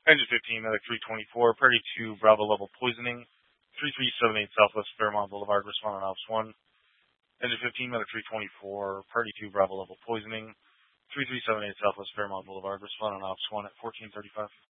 Engine 15, Medic 324, Priority 2, Bravo level poisoning. 3378 Southwest Fairmont Boulevard, respond on Ops 1. Engine 15, Medic 324, Priority 2, Bravo level poisoning. 3378 Southwest Fairmont Boulevard, respond on Ops 1 at 1435.